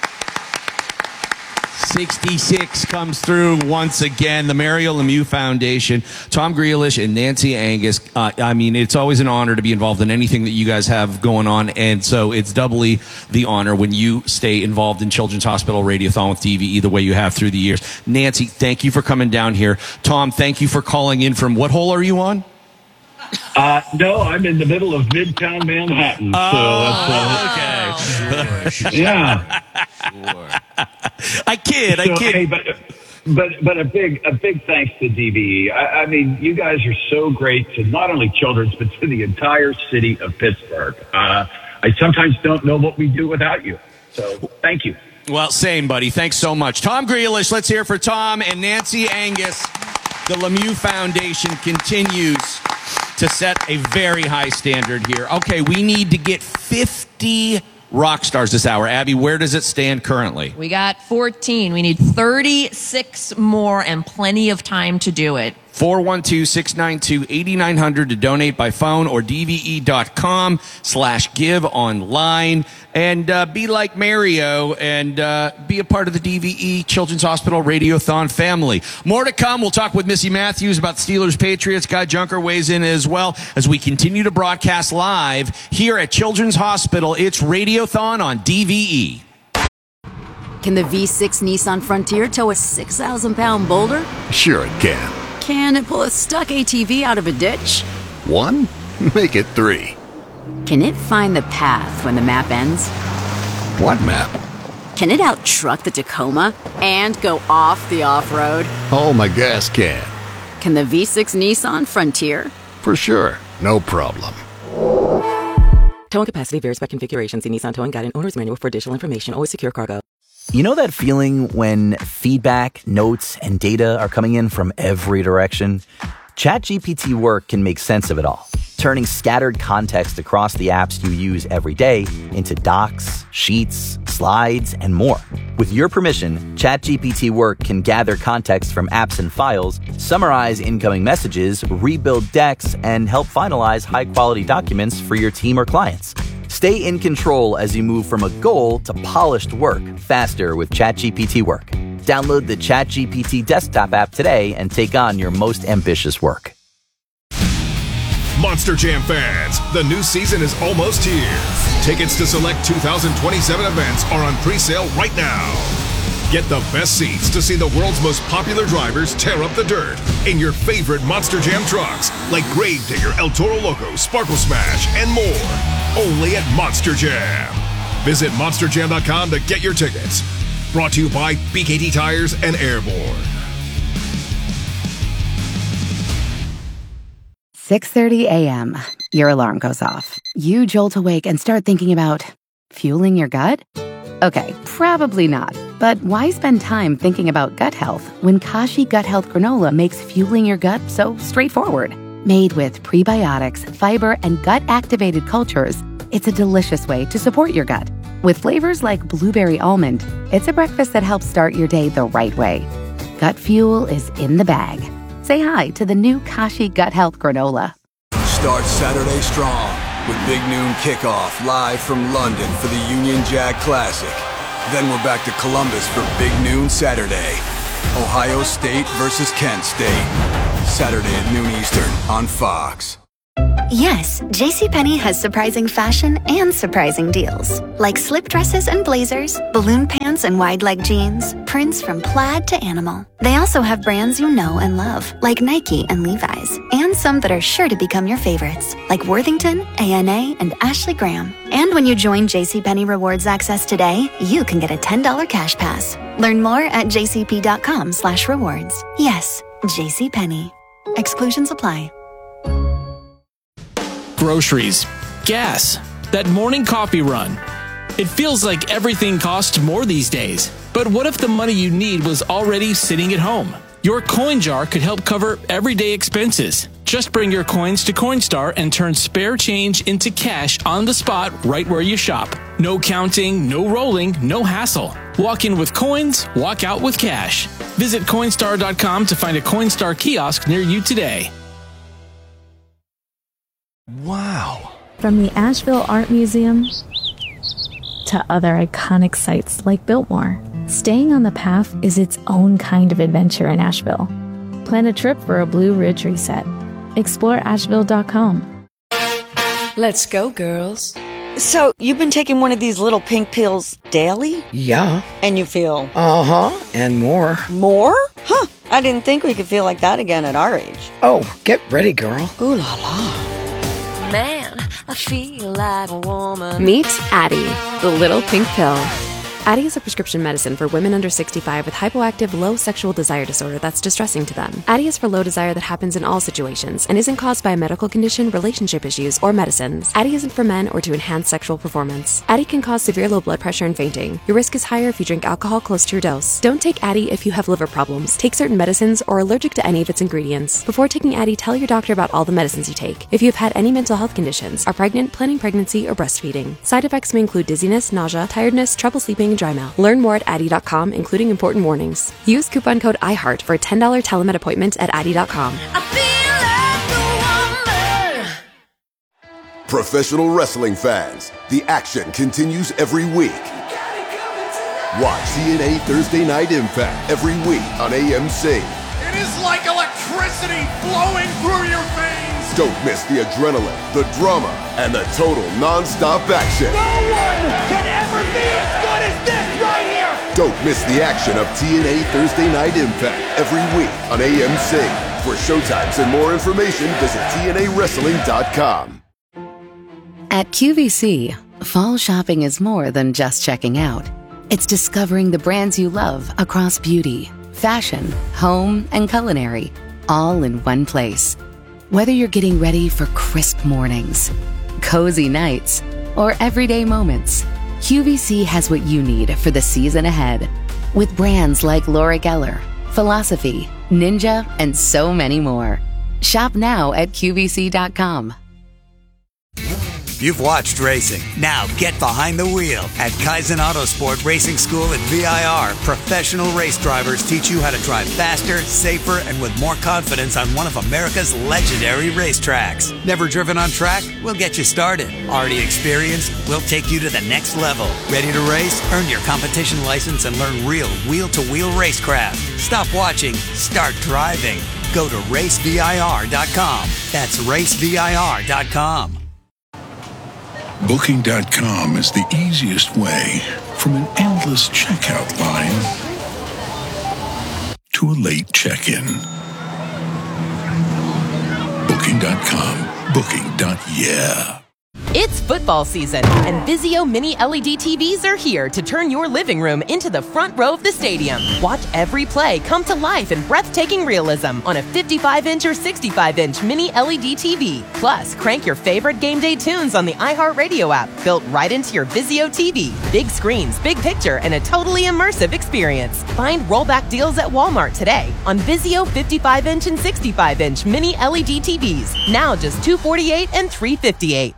K: 66 comes through once again. The Mario Lemieux Foundation, Tom Grealish and Nancy Angus. It's always an honor to be involved in anything that you guys have going on. And so it's doubly the honor when you stay involved in Children's Hospital Radiothon with DVE the way you have through the years. Nancy, thank you for coming down here. Tom, thank you for calling in from what hole are you on?
T: No, I'm in the middle of Midtown Manhattan.
K: Okay.
T: Yeah.
K: Sure. I kid.
T: Hey, but a big thanks to DVE. I mean, you guys are so great to not only children's, but to the entire city of Pittsburgh. I sometimes don't know what we do without you. So thank you.
K: Well, same, buddy. Thanks so much. Tom Grealish, let's hear for Tom and Nancy Angus. The Lemieux Foundation continues to set a very high standard here. Okay, we need to get 50 rock stars this hour. Abby, where does it stand currently?
H: We got 14. We need 36 more and plenty of time to do it.
K: 412-692-8900 to donate by phone or dve.com/give online. And be like Mario and be a part of the DVE Children's Hospital Radiothon family. More to come. We'll talk with Missy Matthews about Steelers Patriots. Guy Junker weighs in as well as we continue to broadcast live here at Children's Hospital. It's Radiothon on DVE.
U: Can the V6 Nissan Frontier tow a 6,000-pound boulder?
C: Sure it can.
U: Can it pull a stuck ATV out of a ditch?
C: 1? Make it 3.
U: Can it find the path when the map ends?
C: What map?
U: Can it out-truck the Tacoma and go off the off-road?
C: Oh, my gas can.
U: Can the V6 Nissan Frontier?
C: For sure. No problem.
L: Towing capacity varies by configuration. See Nissan Towing Guide and Owner's Manual for additional information. Always secure cargo.
O: You know that feeling when feedback, notes, and data are coming in from every direction? ChatGPT Work can make sense of it all, turning scattered context across the apps you use every day into docs, sheets, slides, and more. With your permission, ChatGPT Work can gather context from apps and files, summarize incoming messages, rebuild decks, and help finalize high-quality documents for your team or clients. Stay in control as you move from a goal to polished work faster with ChatGPT Work. Download the ChatGPT desktop app today and take on your most ambitious work.
V: Monster Jam fans, the new season is almost here. Tickets to select 2027 events are on pre-sale right now. Get the best seats to see the world's most popular drivers tear up the dirt in your favorite Monster Jam trucks like Gravedigger, El Toro Loco, Sparkle Smash, and more. Only at Monster Jam. Visit monsterjam.com to get your tickets. Brought to you by BKT Tires and Airborne.
E: 6:30 a.m. Your alarm goes off. You jolt awake and start thinking about fueling your gut? Okay, probably not. But why spend time thinking about gut health when Kashi Gut Health Granola makes fueling your gut so straightforward? Made with prebiotics, fiber, and gut-activated cultures, it's a delicious way to support your gut. With flavors like blueberry almond, it's a breakfast that helps start your day the right way. Gut fuel is in the bag. Say hi to the new Kashi Gut Health Granola.
P: Start Saturday strong with Big Noon Kickoff live from London for the Union Jack Classic. Then we're back to Columbus for Big Noon Saturday. Ohio State versus Kent State. Saturday at noon Eastern on Fox.
A: Yes, JCPenney has surprising fashion and surprising deals. Like slip dresses and blazers, balloon pants and wide leg jeans, prints from plaid to animal. They also have brands you know and love, like Nike and Levi's, and some that are sure to become your favorites, like Worthington, A&A, and Ashley Graham. And when you join JCPenney Rewards Access today, you can get a $10 cash pass. Learn more at jcp.com/rewards. Yes, JCPenney. Exclusions apply.
B: Groceries, gas, that morning coffee run. It feels like everything costs more these days. But what if the money you need was already sitting at home? Your coin jar could help cover everyday expenses. Just bring your coins to Coinstar and turn spare change into cash on the spot right where you shop. No counting, no rolling, no hassle. Walk in with coins, walk out with cash. Visit Coinstar.com to find a Coinstar kiosk near you today.
W: Wow. From the Asheville Art Museum to other iconic sites like Biltmore, staying on the path is its own kind of adventure in Asheville. Plan a trip for a Blue Ridge reset. Explore Asheville.com.
X: Let's go, girls. So, you've been taking one of these little pink pills daily?
Y: Yeah.
X: And you feel?
Y: Uh-huh, and more.
X: More? Huh, I didn't think we could feel like that again at our age.
Y: Oh, get ready, girl.
X: Ooh la la.
U: Man, I feel like a woman.
Q: Meet Addyi, the little pink pill. Addyi is a prescription medicine for women under 65 with hypoactive low sexual desire disorder that's distressing to them. Addyi is for low desire that happens in all situations and isn't caused by a medical condition, relationship issues, or medicines. Addyi isn't for men or to enhance sexual performance. Addyi can cause severe low blood pressure and fainting. Your risk is higher if you drink alcohol close to your dose. Don't take Addyi if you have liver problems, take certain medicines, or are allergic to any of its ingredients. Before taking Addyi, tell your doctor about all the medicines you take. If you have had any mental health conditions, are pregnant, planning pregnancy, or breastfeeding. Side effects may include dizziness, nausea, tiredness, trouble sleeping, and dry mouth. Learn more at Addyi.com, including important warnings. Use coupon code IHEART for a $10 telemed appointment at Addyi.com.
C: Professional wrestling fans, the action continues every week. Watch TNA Thursday Night Impact every week on AMC.
Z: It is like electricity flowing through your veins.
C: Don't miss the adrenaline, the drama, and the total non-stop action.
Z: No one can ever be as good as this right here.
C: Don't miss the action of TNA Thursday Night Impact every week on AMC. For showtimes and more information, visit TNAWrestling.com.
E: At QVC, fall shopping is more than just checking out. It's discovering the brands you love across beauty, fashion, home, and culinary, all in one place. Whether you're getting ready for crisp mornings, cozy nights, or everyday moments, QVC has what you need for the season ahead. With brands like Laura Geller, Philosophy, Ninja, and so many more. Shop now at QVC.com.
M: You've watched racing. Now get behind the wheel. At Kaizen Autosport Racing School at VIR, professional race drivers teach you how to drive faster, safer, and with more confidence on one of America's legendary racetracks. Never driven on track? We'll get you started. Already experienced? We'll take you to the next level. Ready to race? Earn your competition license and learn real wheel-to-wheel racecraft. Stop watching. Start driving. Go to racevir.com. That's racevir.com.
N: Booking.com is the easiest way from an endless checkout line to a late check-in. Booking.com. Booking.yeah.
D: It's football season, and Vizio Mini LED TVs are here to turn your living room into the front row of the stadium. Watch every play come to life in breathtaking realism on a 55-inch or 65-inch Mini LED TV. Plus, crank your favorite game day tunes on the iHeartRadio app, built right into your Vizio TV. Big screens, big picture, and a totally immersive experience. Find rollback deals at Walmart today on Vizio 55-inch and 65-inch Mini LED TVs. Now just $248 and $358.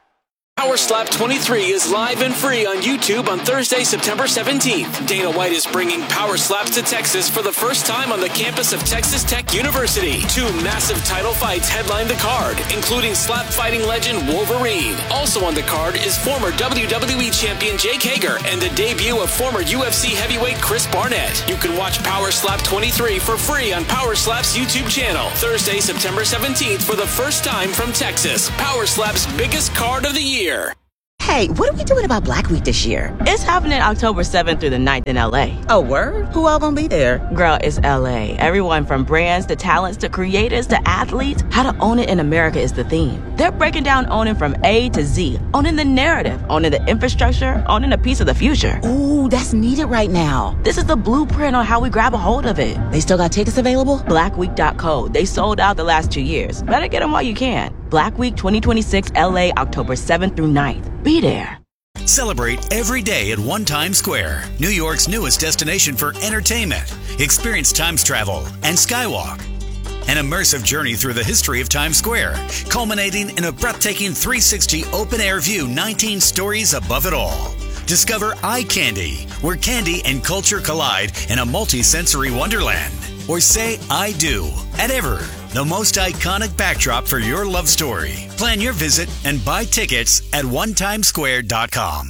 B: Power Slap 23 is live and free on YouTube on Thursday, September 17th. Dana White is bringing Power Slaps to Texas for the first time on the campus of Texas Tech University. 2 massive title fights headline the card, including slap fighting legend Wolverine. Also on the card is former WWE champion Jake Hager and the debut of former UFC heavyweight Chris Barnett. You can watch Power Slap 23 for free on Power Slap's YouTube channel. Thursday, September 17th for the first time from Texas. Power Slap's biggest card of the year.
L: Hey, what are we doing about Black Week this year? It's happening October 7th through the 9th in LA. Oh, word? Who all gonna be there? Girl, it's LA. Everyone from brands to talents to creators to athletes. How to own it in America is the theme. They're breaking down owning from A to Z. Owning the narrative, owning the infrastructure, owning a piece of the future. Ooh, that's needed right now. This is the blueprint on how we grab a hold of it. They still got tickets available? Blackweek.co. They sold out the last 2 years. Better get them while you can. Black Week 2026 LA, October 7th through 9th. Be there.
M: Celebrate every day at One Times Square, New York's newest destination for entertainment. Experience Times travel and Skywalk. An immersive journey through the history of Times Square, culminating in a breathtaking 360 open-air view 19 stories above it all. Discover Eye Candy, where candy and culture collide in a multi-sensory wonderland. Or say I do at Ever, the most iconic backdrop for your love story. Plan your visit and buy tickets at onetimesquare.com.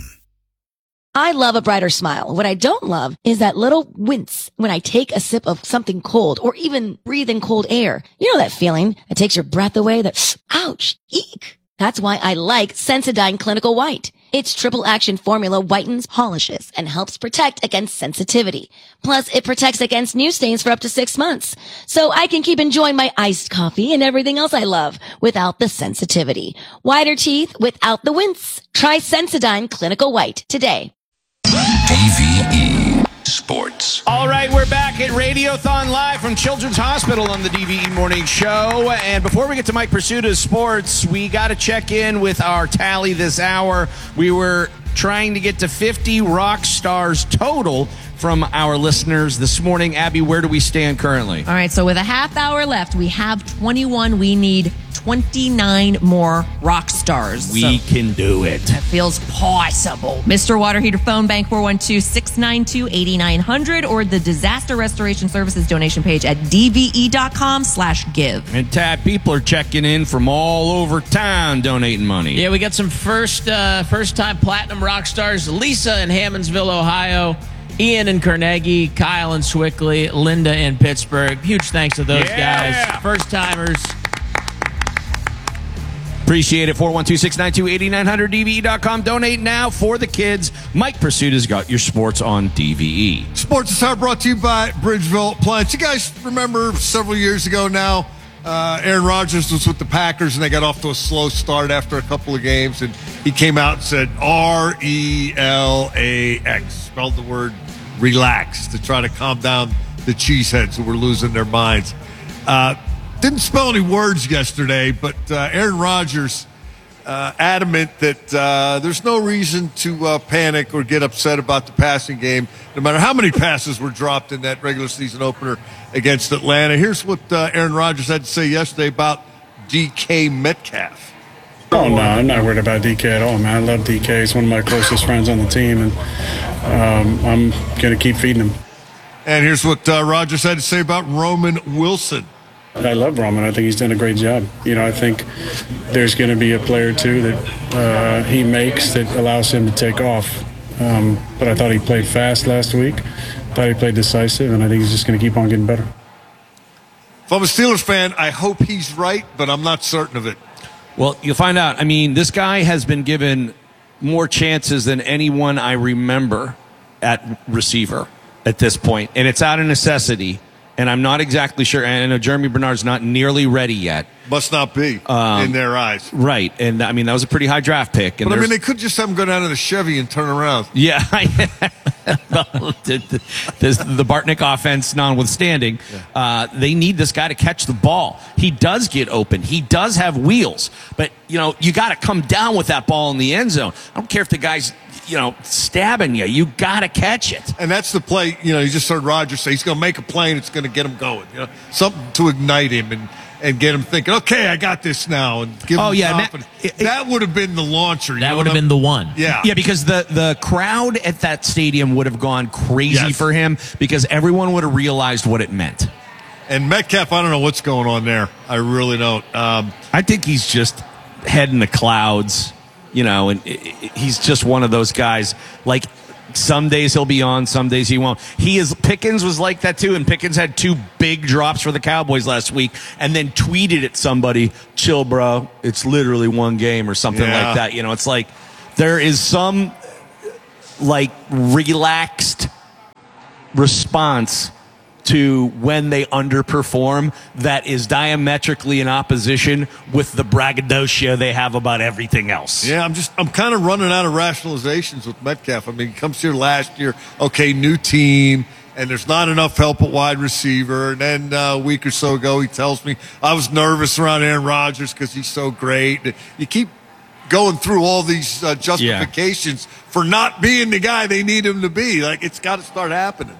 F: I love a brighter smile. What I don't love is that little wince when I take a sip of something cold or even breathe in cold air. You know that feeling that takes your breath away, that ouch, eek. That's why I like Sensodyne Clinical White. Its triple action formula whitens, polishes, and helps protect against sensitivity. Plus, it protects against new stains for up to 6 months. So I can keep enjoying my iced coffee and everything else I love without the sensitivity. Whiter teeth without the wince. Try Sensodyne Clinical White today.
N: DVE Sports.
K: All right, we're back at Radiothon Live from Children's Hospital on the DVE Morning Show. And before we get to Mike Pursuita's sports, we got to check in with our tally this hour. We were trying to get to 50 rock stars total from our listeners this morning. Abby, where do we stand currently?
H: All right, so with a half hour left, we have 21. We need 29 more rock stars.
K: We can do it.
H: That feels possible. Mr. Water Heater phone bank 412-692-8900 or the Disaster Restoration Services donation page at dve.com/give.
K: And Tad, people are checking in from all over town donating money.
G: Yeah, we got some first-time platinum rock stars. Lisa in Hammondsville, Ohio. Ian in Carnegie, Kyle in Swickley, Linda in Pittsburgh. Huge thanks to those guys. First-timers.
K: Appreciate it. 412-692-8900, DVE.com. Donate now for the kids. Mike Pursuita's got your sports on DVE.
I: Sports is brought to you by Bridgeville Appliance. You guys remember several years ago now, Aaron Rodgers was with the Packers, and they got off to a slow start after a couple of games, and he came out and said RELAX, spelled the word relax, to try to calm down the cheeseheads who were losing their minds. Didn't spell any words yesterday, but Aaron Rodgers adamant that there's no reason to panic or get upset about the passing game, no matter how many passes were dropped in that regular season opener against Atlanta. Here's what Aaron Rodgers had to say yesterday about DK Metcalf.
J: Oh, no, I'm not worried about DK at all, man. I love DK. He's one of my closest friends on the team, and I'm going to keep feeding him.
I: And here's what Rodgers had to say about Roman Wilson.
J: I love Roman. I think he's done a great job. You know, I think there's going to be a player, too, that he makes that allows him to take off. But I thought he played fast last week. Thought he played decisive, and I think he's just going to keep on getting better.
I: If I'm a Steelers fan, I hope he's right, but I'm not certain of it.
K: Well, you'll find out. I mean, this guy has been given more chances than anyone I remember at receiver at this point, and it's out of necessity. And I'm not exactly sure. I know Jeremy Bernard's not nearly ready yet.
I: Must not be in their eyes.
K: Right. And, I mean, that was a pretty high draft pick. And
I: but, I mean, they could just have him go down to the Chevy and turn around.
K: Yeah. the Bartnick offense notwithstanding, they need this guy to catch the ball. He does get open. He does have wheels. But, you know, you got to come down with that ball in the end zone. I don't care if the guy's, you know, stabbing you. You got to catch it.
I: And that's the play. You know, you just heard Rodgers say he's going to make a play and it's going to get him going. You know, something to ignite him and get him thinking, okay, I got this now, and give him confidence. That would have been the launcher.
G: That would have been the one.
I: Yeah.
K: Yeah, because the crowd at that stadium would have gone crazy for him because everyone would have realized what it meant.
I: And Metcalf, I don't know what's going on there. I really don't.
K: I think he's just head in the clouds, you know, and he's just one of those guys. Like, some days he'll be on, some days he won't. Pickens was like that too, and Pickens had 2 big drops for the Cowboys last week and then tweeted at somebody, chill, bro, it's literally one game or something like that. You know, it's like there is some, like, relaxed response to when they underperform that is diametrically in opposition with the braggadocio they have about everything else.
I: Yeah, I'm kind of running out of rationalizations with Metcalf. I mean, he comes here last year, okay, new team, and there's not enough help at wide receiver. And then a week or so ago, he tells me, I was nervous around Aaron Rodgers because he's so great. You keep going through all these justifications for not being the guy they need him to be. Like, it's got to start happening.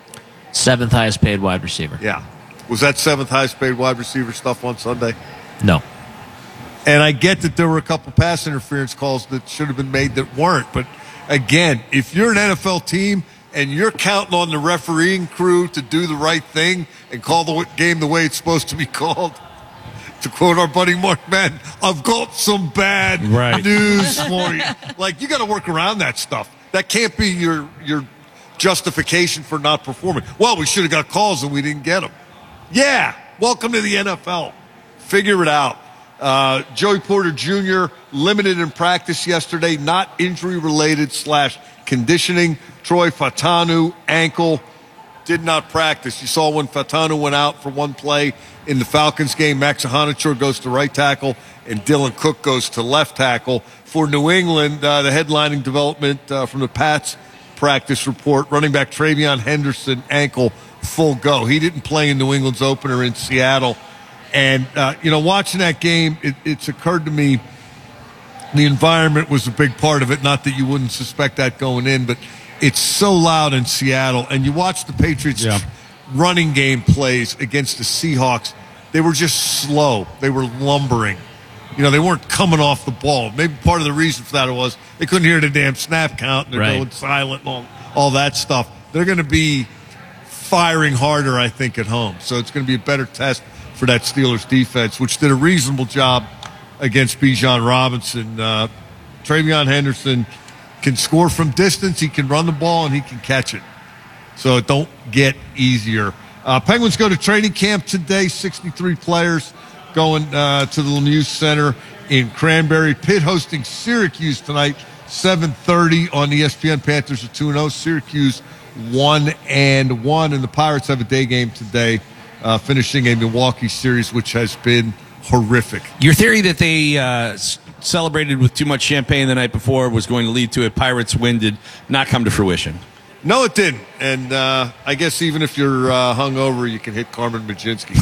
G: 7th highest paid wide receiver.
I: Yeah. Was that 7th highest paid wide receiver stuff on Sunday?
G: No.
I: And I get that there were a couple pass interference calls that should have been made that weren't. But, again, if you're an NFL team and you're counting on the refereeing crew to do the right thing and call the game the way it's supposed to be called, to quote our buddy Mark Madden, I've got some bad news for you. Like, you got to work around that stuff. That can't be your justification for not performing. Well, we should have got calls and we didn't get them. Yeah, welcome to the NFL. Figure it out. Joey Porter Jr. limited in practice yesterday, not injury-related / conditioning. Troy Fautanu, ankle, did not practice. You saw when Fautanu went out for one play in the Falcons game, Max Ahanichor goes to right tackle and Dylan Cook goes to left tackle. For New England, the headlining development from the Pats practice report, running back Travion Henderson, ankle, full go. He didn't play in New England's opener in Seattle. And, watching that game, it's occurred to me the environment was a big part of it. Not that you wouldn't suspect that going in, but it's so loud in Seattle. And you watch the Patriots running game plays against the Seahawks. They were just slow. They were lumbering. You know, they weren't coming off the ball. Maybe part of the reason for that was they couldn't hear the damn snap count, and they're going silent and all that stuff. They're going to be firing harder, I think, at home. So it's going to be a better test for that Steelers defense, which did a reasonable job against Bijan Robinson. Travion Henderson can score from distance. He can run the ball, and he can catch it. So it don't get easier. Penguins go to training camp today, 63 players. Going to the Lemieux Center in Cranberry. Pitt hosting Syracuse tonight, 7:30 on ESPN. Panthers are 2-0. Syracuse 1-1, and the Pirates have a day game today, finishing a Milwaukee series, which has been horrific.
K: Your theory that they celebrated with too much champagne the night before was going to lead to a Pirates win did not come to fruition.
I: No, it didn't. And I guess even if you're hungover, you can hit Carmen Majinski.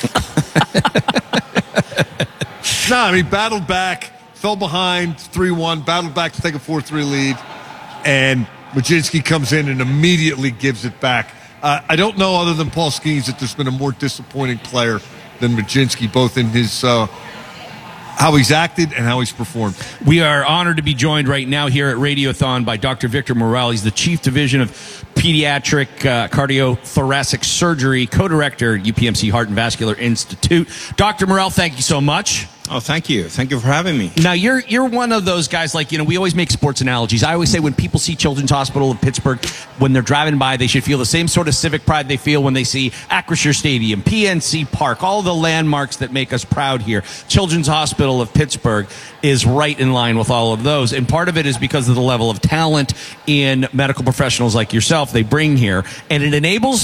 I: No, I mean, battled back, fell behind 3-1, battled back to take a 4-3 lead, and Majinski comes in and immediately gives it back. I don't know, other than Paul Skeens, that there's been a more disappointing player than Majinski, both in his how he's acted and how he's performed.
K: We are honored to be joined right now here at Radiothon by Dr. Victor Morrell. He's the Chief Division of Pediatric Cardiothoracic Surgery, co-director at UPMC Heart and Vascular Institute. Dr. Morrell, thank you so much.
O: Oh, thank you. Thank you for having me.
K: Now, you're one of those guys, like, we always make sports analogies. I always say when people see Children's Hospital of Pittsburgh, when they're driving by, they should feel the same sort of civic pride they feel when they see Acrisure Stadium, PNC Park, all the landmarks that make us proud here. Children's Hospital of Pittsburgh is right in line with all of those. And part of it is because of the level of talent in medical professionals like yourself they bring here. And it enables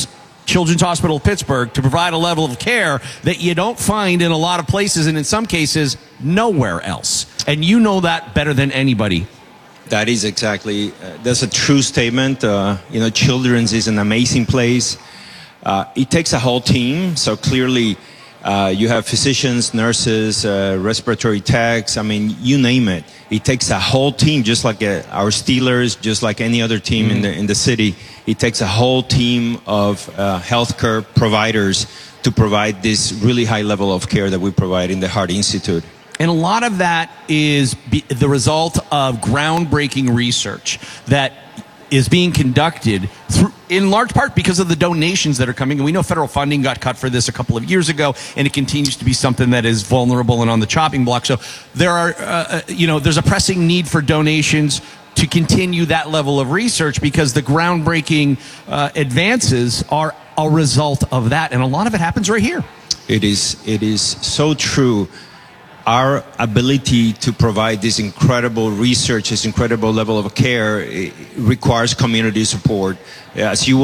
K: Children's Hospital of Pittsburgh to provide a level of care that you don't find in a lot of places, and in some cases, nowhere else. And you know that better than anybody.
O: That is exactly, that's a true statement. Children's is an amazing place. It takes a whole team, so clearly you have physicians, nurses, respiratory techs, you name it. It takes a whole team, just like our Steelers, just like any other team in the city. It takes a whole team of healthcare providers to provide this really high level of care that we provide in the Heart Institute.
K: And a lot of that is the result of groundbreaking research that is being conducted in large part because of the donations that are coming. And we know federal funding got cut for this a couple of years ago, and it continues to be something that is vulnerable and on the chopping block. So there are, there's a pressing need for donations to continue that level of research because the groundbreaking advances are a result of that. And a lot of it happens right here.
O: It is so true. Our ability to provide this incredible research, this incredible level of care, requires community support. As you